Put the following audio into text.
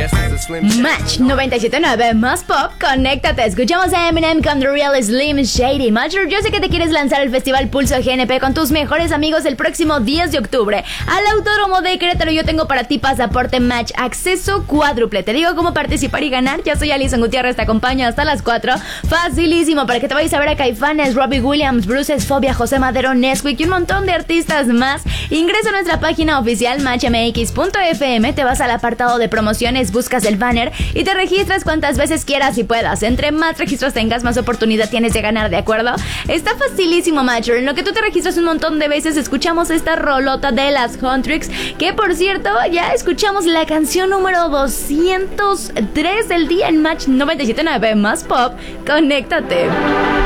Match 97.9 más pop, conéctate. Escuchamos a Eminem con The Real Slim Shady. Matcher, yo sé que te quieres lanzar al Festival Pulso GNP con tus mejores amigos el próximo 10 de octubre. Al Autódromo de Querétaro yo tengo para ti pasaporte Match, acceso cuádruple. Te digo cómo participar y ganar. Ya soy Alison Gutiérrez, te acompaño hasta las 4. Facilísimo, para que te vayas a ver a Caifanes, Robbie Williams, Bruces, Fobia, José Madero, Nesquik y un montón de artistas más. Ingresa a nuestra página oficial matchmx.fm, te vas al apartado de promociones, buscas el banner y te registras cuantas veces quieras y puedas. Entre más registros tengas, más oportunidad tienes de ganar, ¿de acuerdo? Está facilísimo, Matcher. En lo que tú te registras un montón de veces, escuchamos esta rolota de las Huntrix, que por cierto, ya escuchamos la canción número 203 del día en Match 97.9 más pop. Conéctate.